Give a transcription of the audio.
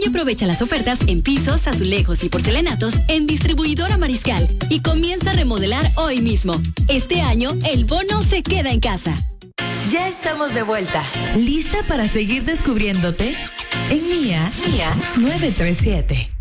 aprovecha las ofertas en pisos, azulejos y porcelanatos en Distribuidora Mariscal y comienza a remodelar hoy mismo. Este año, el bono se queda en casa. Ya estamos de vuelta. ¿Lista para seguir descubriéndote? En Mía 937.